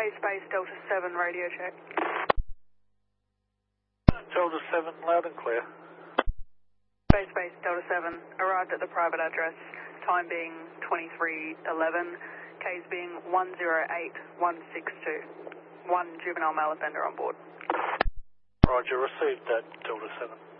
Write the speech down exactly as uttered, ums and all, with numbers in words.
Base Base Delta seven radio check. Delta seven, loud and clear. Base Base Delta seven, arrived at the private address, time being twenty-three eleven, Ks being one zero eight one six two. One juvenile male offender on board. Roger, received that, Delta seven.